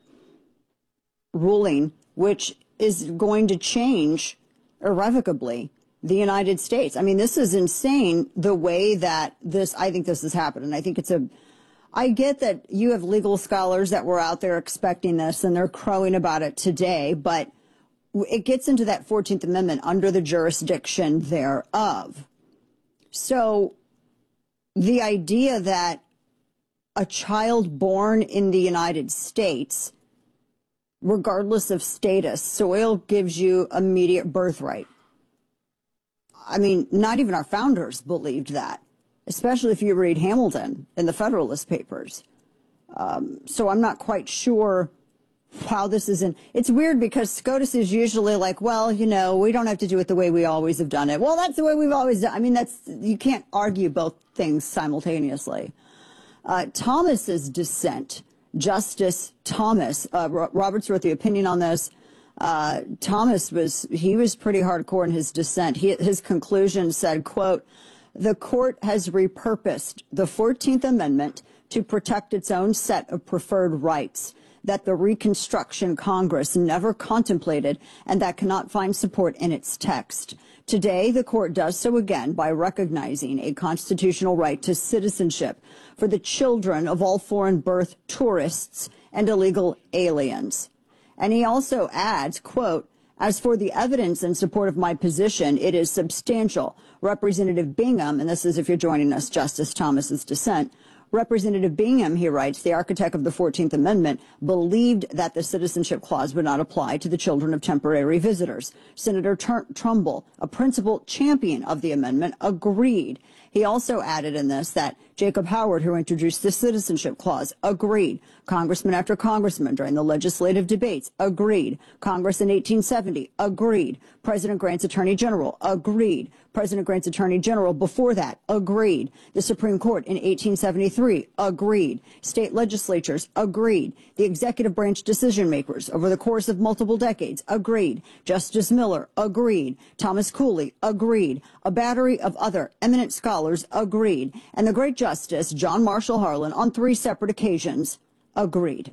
ruling, which is going to change irrevocably the United States. I mean, this is insane the way that I think this has happened. And I think I get that you have legal scholars that were out there expecting this and they're crowing about it today, but it gets into that 14th Amendment under the jurisdiction thereof. So the idea that a child born in the United States, regardless of status, soil gives you immediate birthright. I mean, not even our founders believed that, especially if you read Hamilton in the Federalist Papers. So I'm not quite sure how this is in. It's weird because SCOTUS is usually like, well, you know, we don't have to do it the way we always have done it. Well, that's the way we've always done. I mean, you can't argue both things simultaneously. Thomas's dissent, Justice Thomas, Roberts wrote the opinion on this. Thomas was pretty hardcore in his dissent. His conclusion said, quote, "The court has repurposed the 14th Amendment to protect its own set of preferred rights that the Reconstruction Congress never contemplated and that cannot find support in its text. Today, the court does so again by recognizing a constitutional right to citizenship for the children of all foreign birth tourists and illegal aliens." And he also adds, quote, "As for the evidence in support of my position, it is substantial. Representative Bingham," and this is if you're joining us, Justice Thomas's dissent, Representative Bingham, he writes, the architect of the 14th Amendment, believed that the citizenship clause would not apply to the children of temporary visitors. Senator Trumbull, a principal champion of the amendment, agreed. He also added in this that Jacob Howard, who introduced the citizenship clause, agreed. Congressman after congressman during the legislative debates agreed. Congress in 1870 agreed. President Grant's Attorney General agreed. President Grant's Attorney General before that agreed. The Supreme Court in 1873 agreed. State legislatures agreed. The executive branch decision makers over the course of multiple decades agreed. Justice Miller agreed. Thomas Cooley agreed. A battery of other eminent scholars agreed. And the great Justice John Marshall Harlan on 3 separate occasions agreed.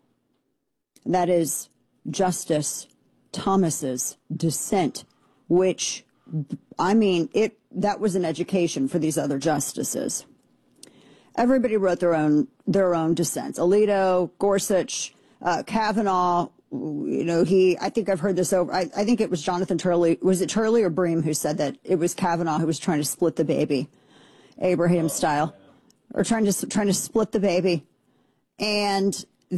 That is Justice Thomas's dissent, which, I mean, that was an education for these other justices. Everybody wrote their own dissents. Alito, Gorsuch, Kavanaugh. I think I've heard this over. I think it was Jonathan Turley. Was it Turley or Bream who said that it was Kavanaugh who was trying to split the baby, Abraham style, or trying to split the baby, and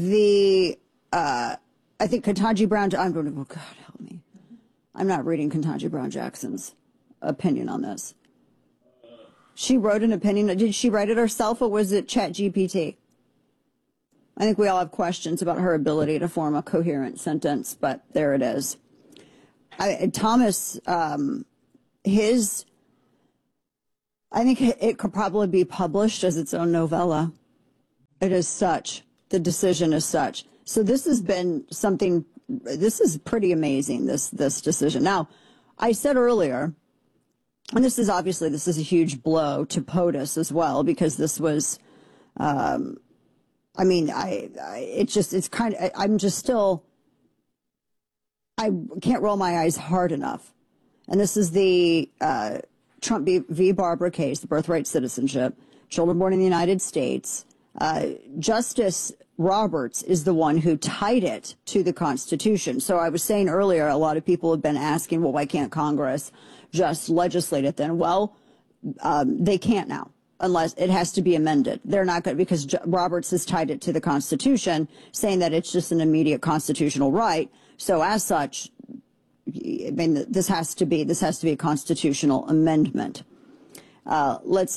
I think Ketanji Brown. Oh God help me! I'm not reading Ketanji Brown Jackson's opinion on this. She wrote an opinion. Did she write it herself, or was it ChatGPT? I think we all have questions about her ability to form a coherent sentence, but there it is. Thomas, I think it could probably be published as its own novella. It is such. The decision is such. So this has been something, this is pretty amazing, this decision. Now, I said earlier, and this is a huge blow to POTUS as well, because this was, I can't roll my eyes hard enough. And this is the Trump v. Barbara case, the birthright citizenship, children born in the United States. Justice Roberts is the one who tied it to the Constitution. So I was saying earlier, a lot of people have been asking, well, why can't Congress just legislate it then? Well, they can't now, unless it has to be amended. They're not going to, because Roberts has tied it to the Constitution, saying that it's just an immediate constitutional right. So as such, I mean, this has to be a constitutional amendment. I'm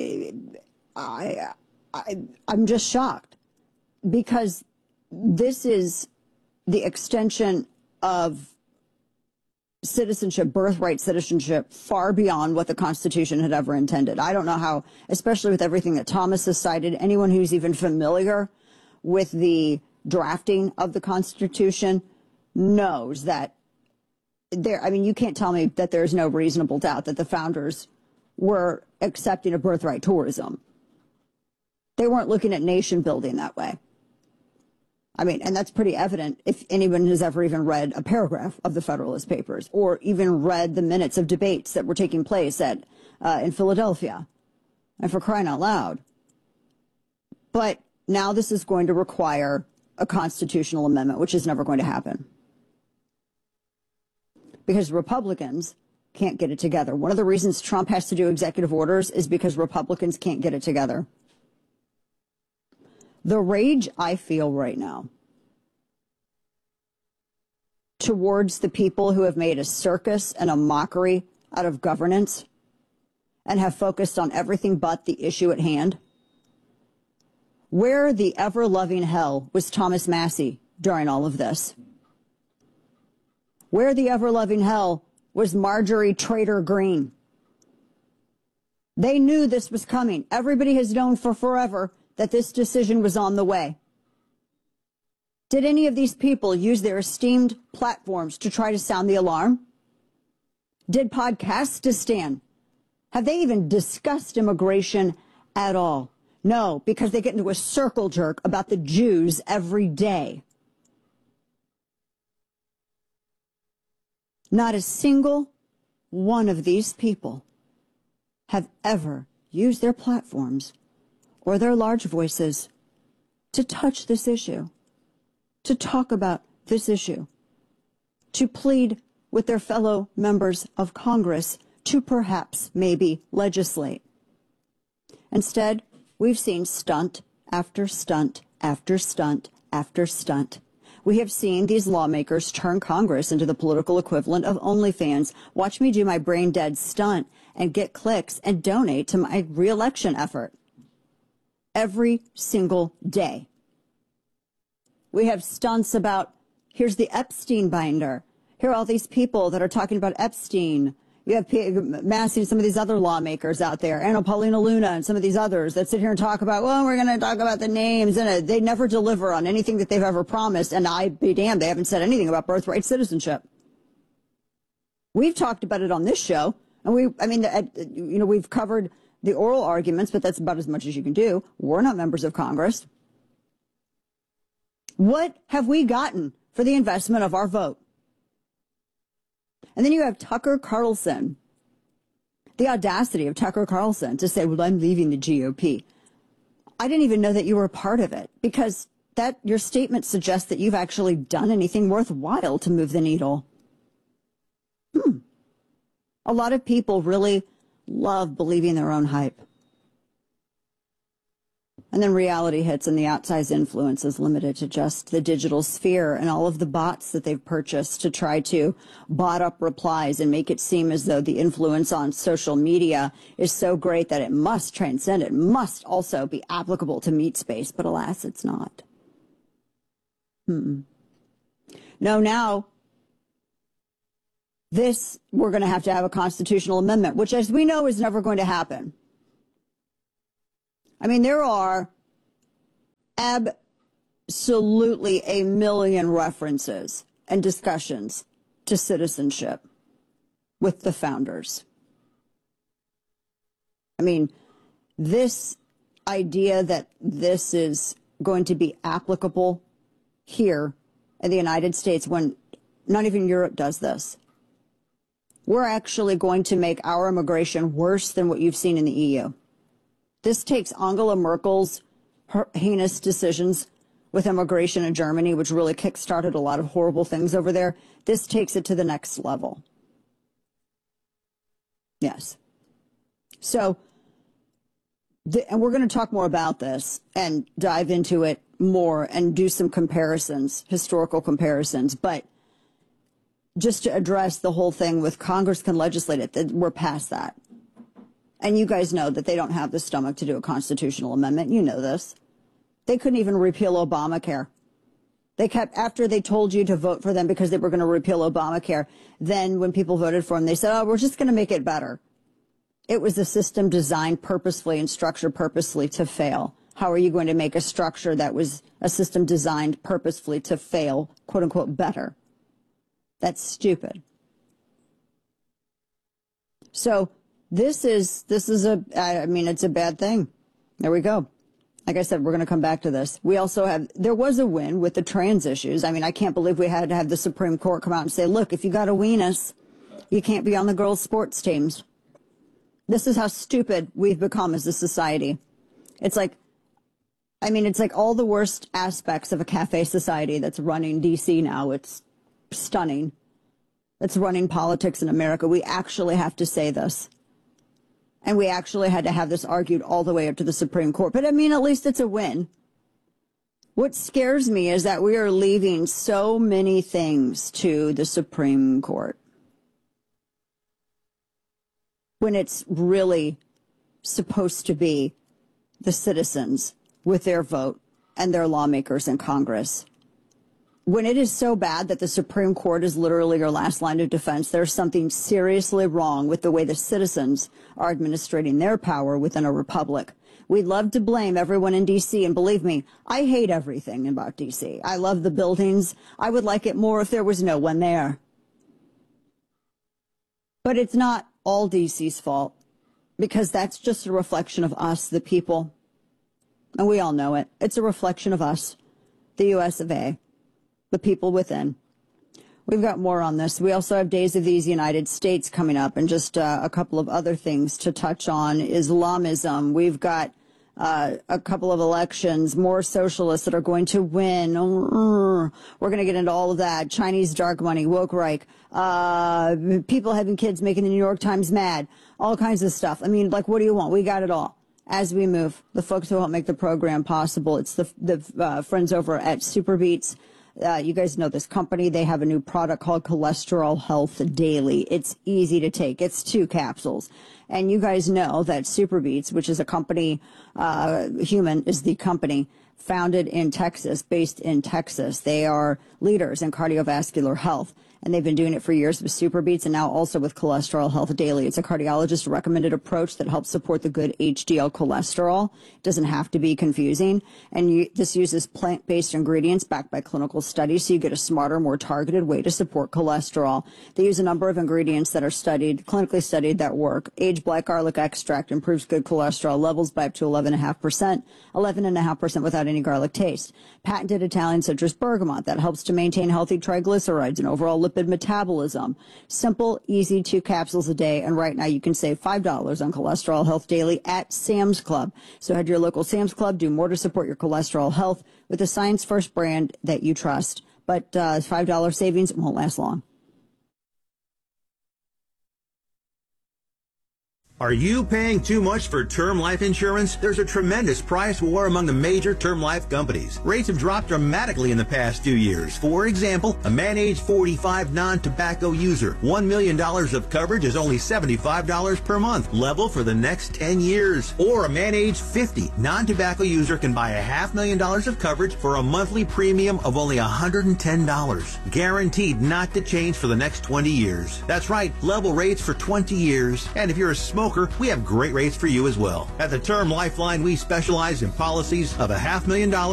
just shocked, because this is the extension of citizenship, birthright citizenship, far beyond what the Constitution had ever intended. I don't know how, especially with everything that Thomas has cited, anyone who's even familiar with the drafting of the Constitution knows that you can't tell me that there's no reasonable doubt that the founders were accepting of birthright tourism. They weren't looking at nation building that way. I mean, and that's pretty evident if anyone has ever even read a paragraph of the Federalist Papers, or even read the minutes of debates that were taking place in Philadelphia, and for crying out loud. But now this is going to require a constitutional amendment, which is never going to happen, because Republicans can't get it together. One of the reasons Trump has to do executive orders is because Republicans can't get it together. The rage I feel right now towards the people who have made a circus and a mockery out of governance and have focused on everything but the issue at hand. Where the ever-loving hell was Thomas Massie during all of this? Where the ever-loving hell was Marjorie Trader Greene? They knew this was coming. Everybody has known for forever that this decision was on the way. Did any of these people use their esteemed platforms to try to sound the alarm? Did Podcastistan, have they even discussed immigration at all? No, because they get into a circle jerk about the Jews every day. Not a single one of these people have ever used their platforms or their large voices to touch this issue, to talk about this issue, to plead with their fellow members of Congress to perhaps maybe legislate. Instead, we've seen stunt after stunt after stunt after stunt. We have seen these lawmakers turn Congress into the political equivalent of OnlyFans. Watch me do my brain-dead stunt and get clicks and donate to my re-election effort. Every single day. We have stunts about, here's the Epstein binder. Here are all these people that are talking about Epstein. You have Massie and some of these other lawmakers out there, Anna Paulina Luna and some of these others that sit here and talk about, well, we're going to talk about the names. And they never deliver on anything that they've ever promised. And I'd be damned, they haven't said anything about birthright citizenship. We've talked about it on this show. And we've covered the oral arguments, but that's about as much as you can do. We're not members of Congress. What have we gotten for the investment of our vote? And then you have Tucker Carlson, the audacity of Tucker Carlson to say, well, I'm leaving the GOP. I didn't even know that you were a part of it, because that your statement suggests that you've actually done anything worthwhile to move the needle. A lot of people really love believing their own hype. And then reality hits and the outsized influence is limited to just the digital sphere and all of the bots that they've purchased to try to bot up replies and make it seem as though the influence on social media is so great that it must transcend. It must also be applicable to meat space. But alas, it's not. No, now this, we're going to have a constitutional amendment, which, as we know, is never going to happen. I mean, there are absolutely a million references and discussions to citizenship with the founders. I mean, this idea that this is going to be applicable here in the United States, when not even Europe does this, we're actually going to make our immigration worse than what you've seen in the EU. This takes Angela Merkel's heinous decisions with immigration in Germany, which really kickstarted a lot of horrible things over there. This takes it to the next level. Yes. So, and we're going to talk more about this and dive into it more and do some comparisons, historical comparisons. But just to address the whole thing with Congress can legislate it, that we're past that. And you guys know that they don't have the stomach to do a constitutional amendment. You know this. They couldn't even repeal Obamacare. They kept, after they told you to vote for them because they were going to repeal Obamacare, then when people voted for them, they said, oh, we're just going to make it better. It was a system designed purposefully and structured purposely to fail. How are you going to make a structure that was a system designed purposefully to fail, quote unquote, better? That's stupid. So this is I mean, it's a bad thing. There we go. Like I said, we're going to come back to this. We also have, there was a win with the trans issues. I mean, I can't believe we had to have the Supreme Court come out and say, look, if you got a weenus, you can't be on the girls' sports teams. This is how stupid we've become as a society. It's like, I mean, it's like all the worst aspects of a cafe society that's running D.C. now. It's stunning. It's running politics in America. We actually have to say this. And we actually had to have this argued all the way up to the Supreme Court. But I mean, at least it's a win. What scares me is that we are leaving so many things to the Supreme Court, when it's really supposed to be the citizens with their vote and their lawmakers in Congress. When it is so bad that the Supreme Court is literally your last line of defense, there's something seriously wrong with the way the citizens are administrating their power within a republic. We'd love to blame everyone in D.C., and believe me, I hate everything about D.C. I love the buildings. I would like it more if there was no one there. But it's not all D.C.'s fault, because that's just a reflection of us, the people. And we all know it. It's a reflection of us, the U.S. of A., the people within. We've got more on this. We also have Days of These United States coming up, and just a couple of other things to touch on. Islamism. We've got a couple of elections, more socialists that are going to win. We're going to get into all of that. Chinese dark money, woke Reich, people having kids making the New York Times mad, all kinds of stuff. I mean, like, what do you want? We got it all. As we move, the folks who help make the program possible, it's the friends over at SuperBeets. You guys know this company. They have a new product called Cholesterol Health Daily. It's easy to take. It's 2 capsules. And you guys know that SuperBeets, which is a company, Human is the company, founded in Texas, based in Texas. They are leaders in cardiovascular health. And they've been doing it for years with SuperBeets and now also with Cholesterol Health Daily. It's a cardiologist-recommended approach that helps support the good HDL cholesterol. It doesn't have to be confusing. And this uses plant-based ingredients backed by clinical studies, so you get a smarter, more targeted way to support cholesterol. They use a number of ingredients that are clinically studied, that work. Aged black garlic extract improves good cholesterol levels by up to 11.5%, 11.5% without any garlic taste. Patented Italian citrus bergamot that helps to maintain healthy triglycerides and overall lipid lipid metabolism. Simple, easy, 2 capsules a day. And right now you can save $5 on Cholesterol Health Daily at Sam's Club. So head to your local Sam's Club. Do more to support your cholesterol health with the Science First brand that you trust. But $5 savings won't last long. Are you paying too much for term life insurance? There's a tremendous price war among the major term life companies. Rates have dropped dramatically in the past 2 years. For example, a man age 45 non-tobacco user, $1 million of coverage is only $75 per month, level for the next 10 years. Or a man age 50 non-tobacco user can buy $500,000 of coverage for a monthly premium of only $110, guaranteed not to change for the next 20 years. That's right, level rates for 20 years. And if you're a smoker, we have great rates for you as well. At the Term Lifeline, we specialize in policies of $500,000